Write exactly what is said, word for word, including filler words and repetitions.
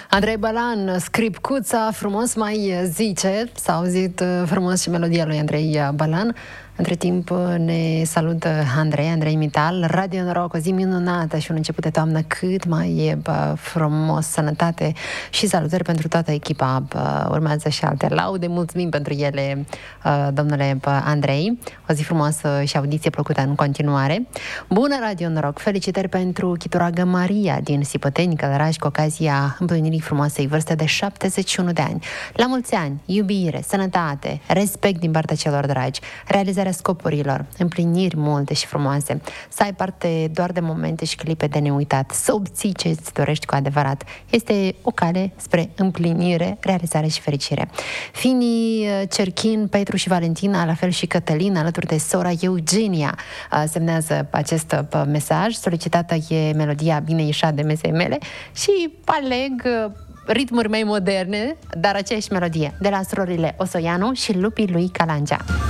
Andrei Balan, scripcuța, frumos mai zice, s-a auzit frumos și melodia lui Andrei Balan. Între timp ne salută Andrei, Andrei Mital, Radio Noroc, o zi minunată și un început de toamnă cât mai frumos, sănătate și salutări pentru toată echipa. Urmează și alte laude, mulțumim pentru ele, domnule Andrei. O zi frumoasă și audiție plăcută în continuare. Bună Radio Noroc, felicitări pentru chituragă Maria din Sipăteni, Călărași, cu ocazia împlinirii frumoasei vârste de șaptezeci și unu de ani. La mulți ani, iubire, sănătate, respect din partea celor dragi, realizarea scopurilor, împliniri multe și frumoase, să ai parte doar de momente și clipe de neuitat, să obții ce îți dorești cu adevărat. Este o cale spre împlinire, realizare și fericire. Finii Cerchin, Petru și Valentina, la fel și Cătălin, alături de sora Eugenia, semnează acest mesaj. Solicitată e melodia Bine ieșa de mesei mele și aleg ritmuri mai moderne, dar aceeași melodie, de la surorile Osoianu și Lupii lui Calangea.